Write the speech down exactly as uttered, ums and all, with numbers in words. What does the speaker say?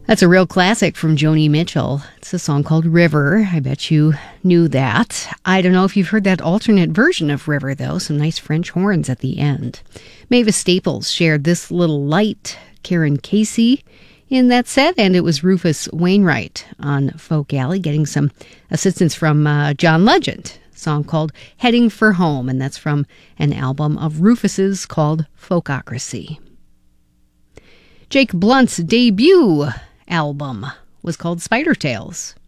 That's a real classic from Joni Mitchell. It's a song called River. I bet you knew that. I don't know if you've heard that alternate version of River, though. Some nice French horns at the end. Mavis Staples shared This Little Light, Karen Casey in that set, and it was Rufus Wainwright on Folk Alley getting some assistance from uh, John Legend. A song called Heading for Home, and that's from an album of Rufus's called Folkocracy. Jake Blunt's debut album was called Spider Tales.